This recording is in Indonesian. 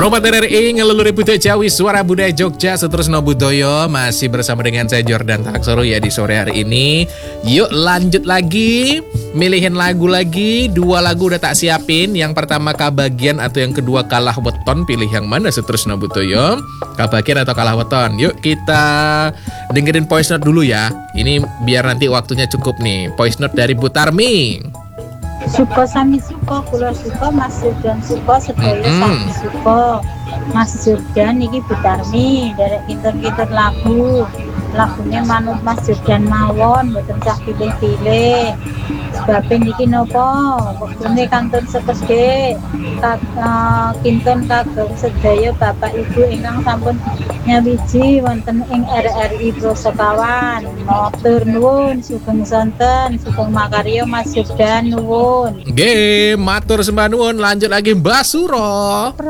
Romat RRI ngeluluri budaya Jawi, suara budaya Jogja, seterusnya Budoyo. Masih bersama dengan saya Jordan Taksoro ya di sore hari ini. Yuk lanjut lagi, milihin lagu lagi. 2 lagu udah tak siapin. Yang pertama Kabagian atau yang kedua Kalah Weton. Pilih yang mana seterusnya Budoyo? Kabagian atau Kalah Weton? Yuk kita dengerin voice note dulu ya. Ini biar nanti waktunya cukup nih. Voice note dari Butarmi. Suka sami suka, kula suka, Mas Jordan suka, sedaya sami suka. Mas Jordan iki Butarmi, derek kinten-kinten lagunya manut Mas Jordan mawon, mboten cah pilih-pilih. Sebab niki napa? Wektune kantun sepedhe kinten kagem sedaya Bapak Ibu ingkang sampun nyawiji wonten ing RRI Prosokawan. Matur nuwun, sugeng sonten, sugeng makarya Mas Jordan nuwun. Nggih, matur sembah nuwun. Lanjut lagi Mbak Suro.